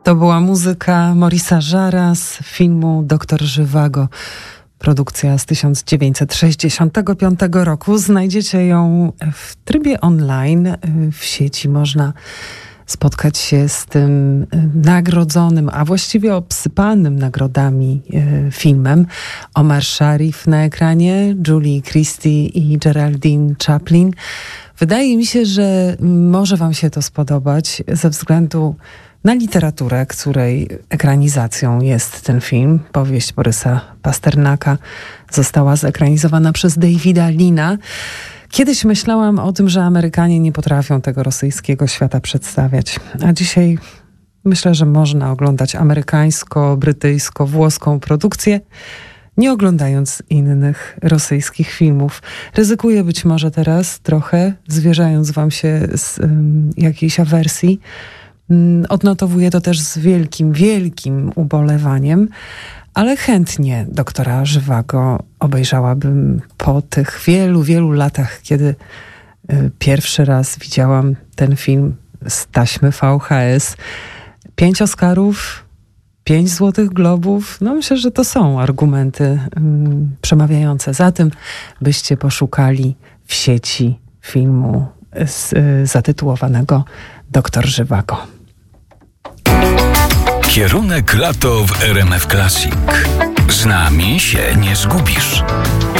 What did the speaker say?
To była muzyka Maurice'a Jarre'a z filmu Doktor Żywago. Produkcja z 1965 roku. Znajdziecie ją w trybie online. W sieci można spotkać się z tym nagrodzonym, a właściwie obsypanym nagrodami filmem. Omar Sharif na ekranie, Julie Christie i Geraldine Chaplin. Wydaje mi się, że może wam się to spodobać ze względu na literaturę, której ekranizacją jest ten film. Powieść Borysa Pasternaka została zekranizowana przez Davida Leana. Kiedyś myślałam o tym, że Amerykanie nie potrafią tego rosyjskiego świata przedstawiać. A dzisiaj myślę, że można oglądać amerykańsko-brytyjsko-włoską produkcję, nie oglądając innych rosyjskich filmów. Ryzykuję być może teraz trochę, zwierzając wam się z jakiejś awersji. Odnotowuję to też z wielkim ubolewaniem, ale chętnie Doktora Żywago obejrzałabym po tych wielu latach, kiedy pierwszy raz widziałam ten film z taśmy VHS. 5 Oscarów, 5 Złotych Globów. No myślę, że to są argumenty przemawiające za tym, byście poszukali w sieci filmu zatytułowanego Doktor Żywago. Kierunek lato w RMF Classic. Z nami się nie zgubisz.